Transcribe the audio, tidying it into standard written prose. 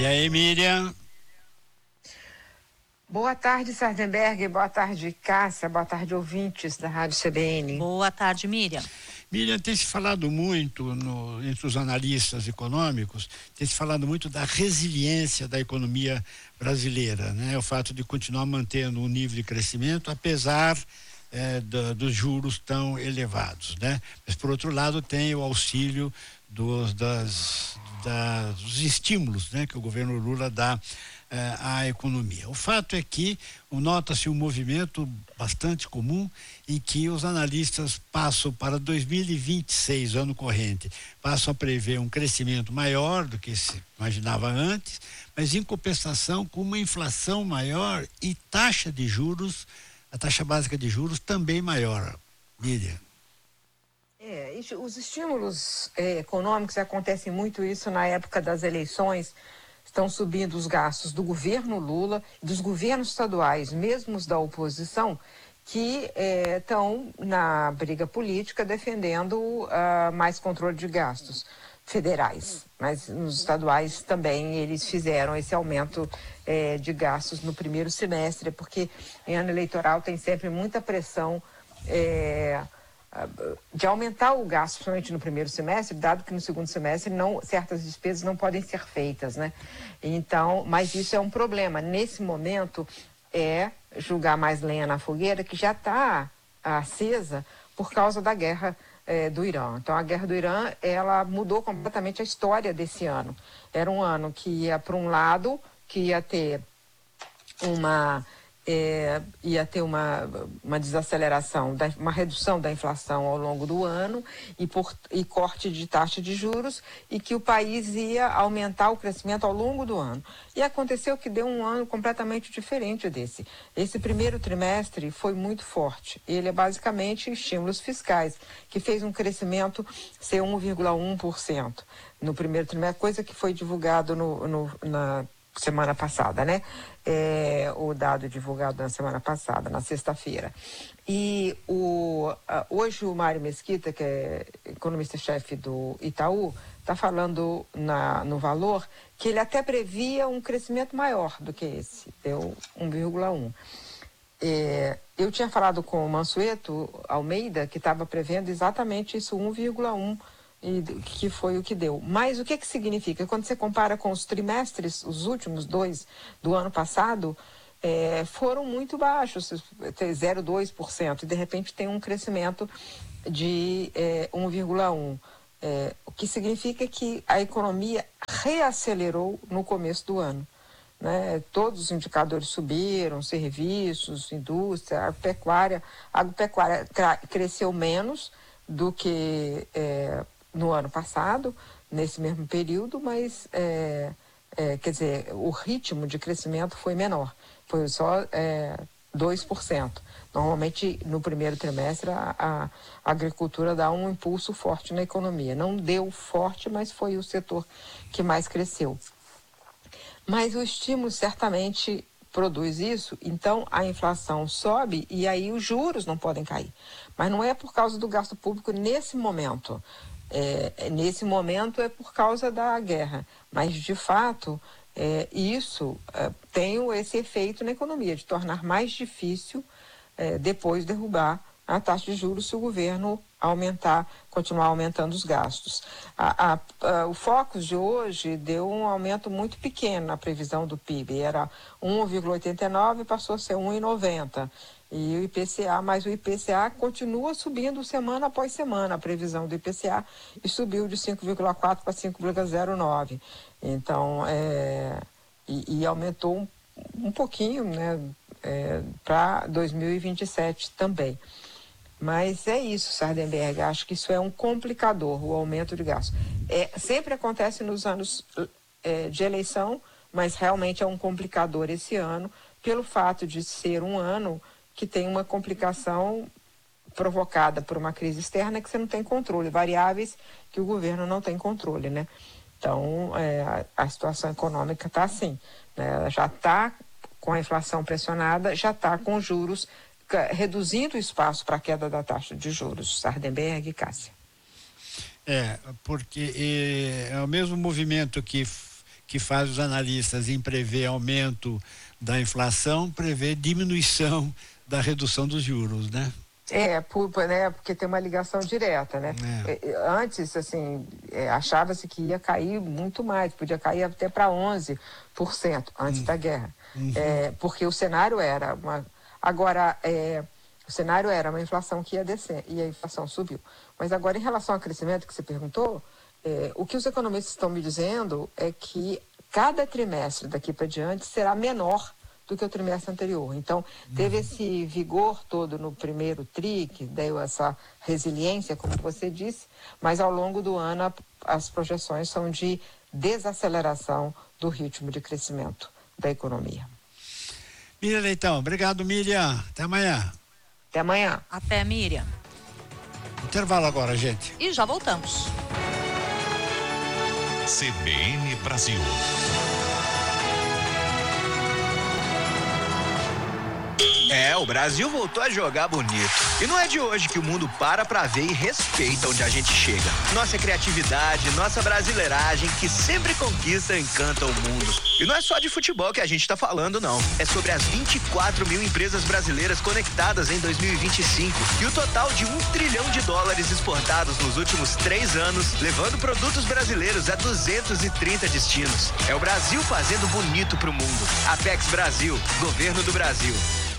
E aí, Miriam? Boa tarde, Sardenberg. Boa tarde, Cássia. Boa tarde, ouvintes da Rádio CBN. Boa tarde, Miriam. Miriam, tem se falado muito entre os analistas econômicos, tem se falado muito da resiliência da economia brasileira, né? O fato de continuar mantendo um nível de crescimento, apesar dos juros tão elevados, né? Mas, por outro lado, tem o auxílio dos estímulos, né, que o governo Lula dá à economia. O fato é que nota-se um movimento bastante comum em que os analistas passam para 2026, ano corrente, passam a prever um crescimento maior do que se imaginava antes, mas em compensação com uma inflação maior e taxa de juros, a taxa básica de juros também maior. Miriam. Os estímulos econômicos, acontecem muito isso na época das eleições, estão subindo os gastos do governo Lula, dos governos estaduais, mesmo os da oposição, que estão na briga política defendendo mais controle de gastos federais. Mas nos estaduais também eles fizeram esse aumento de gastos no primeiro semestre, porque em ano eleitoral tem sempre muita pressão de aumentar o gasto, principalmente no primeiro semestre, dado que no segundo semestre certas despesas não podem ser feitas, né? Então, mas isso é um problema. Nesse momento, jogar mais lenha na fogueira, que já está acesa por causa da guerra do Irã. Então, a guerra do Irã, ela mudou completamente a história desse ano. Era um ano que ia para um lado, que ia ter uma desaceleração, uma redução da inflação ao longo do ano e corte de taxa de juros, e que o país ia aumentar o crescimento ao longo do ano. E aconteceu que deu um ano completamente diferente desse. Esse primeiro trimestre foi muito forte. Ele é basicamente estímulos fiscais, que fez um crescimento ser 1,1% no primeiro trimestre, coisa que foi divulgado na semana passada, né? O dado divulgado na semana passada, na sexta-feira. E hoje o Mário Mesquita, que é economista-chefe do Itaú, está falando no Valor que ele até previa um crescimento maior do que esse, deu 1,1%. Eu tinha falado com o Mansueto Almeida, que estava prevendo exatamente isso, 1,1%. E que foi o que deu. Mas o que significa? Quando você compara com os trimestres, os últimos 2 do ano passado, foram muito baixos, 0,2%, e de repente tem um crescimento de 1,1%. O que significa que a economia reacelerou no começo do ano, né? Todos os indicadores subiram, serviços, indústria, agropecuária cresceu menos do que no ano passado, nesse mesmo período, mas, quer dizer, o ritmo de crescimento foi menor, foi só 2%. Normalmente, no primeiro trimestre, a agricultura dá um impulso forte na economia. Não deu forte, mas foi o setor que mais cresceu. Mas o estímulo certamente produz isso, então a inflação sobe e aí os juros não podem cair. Mas não é por causa do gasto público nesse momento. Nesse momento é por causa da guerra. Mas, de fato, isso tem esse efeito na economia, de tornar mais difícil depois derrubar a taxa de juros se o governo continuar aumentando os gastos. O Focus de hoje deu um aumento muito pequeno na previsão do PIB, era 1,89 e passou a ser 1,90. E o IPCA, mas o IPCA continua subindo semana após semana, a previsão do IPCA, e subiu de 5,4 para 5,09. Então, e aumentou um pouquinho, né, para 2027 também. Mas é isso, Sardenberg, acho que isso é um complicador, o aumento de gastos. Sempre acontece nos anos de eleição, mas realmente é um complicador esse ano, pelo fato de ser um ano que tem uma complicação provocada por uma crise externa que você não tem controle, variáveis que o governo não tem controle, né? Então, a situação econômica está assim, né? Ela já está com a inflação pressionada, já está com juros reduzindo o espaço para a queda da taxa de juros. Sardenberg e Cássia. Porque é o mesmo movimento que que faz os analistas em prever aumento da inflação, prever diminuição da redução dos juros, né? Porque tem uma ligação direta, né? Antes, assim, achava-se que ia cair muito mais, podia cair até para 11% antes da guerra. Porque o cenário era uma inflação que ia descer e a inflação subiu. Mas agora, em relação ao crescimento que você perguntou, o que os economistas estão me dizendo é que cada trimestre daqui para diante será menor do que o trimestre anterior. Então, teve esse vigor todo no primeiro TRI, que deu essa resiliência, como você disse, mas ao longo do ano as projeções são de desaceleração do ritmo de crescimento da economia. Miriam Leitão, obrigado, Miriam. Até amanhã. Até amanhã. Até, Miriam. Intervalo agora, gente. E já voltamos. CBN Brasil. O Brasil voltou a jogar bonito. E não é de hoje que o mundo para pra ver e respeita onde a gente chega. Nossa criatividade, nossa brasileiragem, que sempre conquista e encanta o mundo. E não é só de futebol que a gente tá falando, não. É sobre as 24 mil empresas brasileiras conectadas em 2025 e o total de $1 trilhão exportados nos últimos 3 anos, levando produtos brasileiros a 230 destinos. É o Brasil fazendo bonito pro mundo. Apex Brasil, Governo do Brasil.